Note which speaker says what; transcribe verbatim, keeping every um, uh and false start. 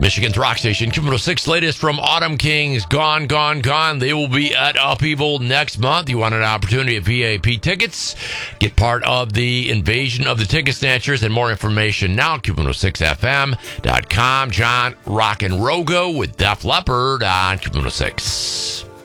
Speaker 1: Michigan's rock station, Q one oh six, latest from Autumn Kings, Gone, Gone, Gone. They will be at Upheaval next month. You want an opportunity at V I P tickets. Get part of the invasion of the ticket snatchers and more information now, Q one oh six F M dot com. John Rock and Rogo with Def Leppard on Q one oh six.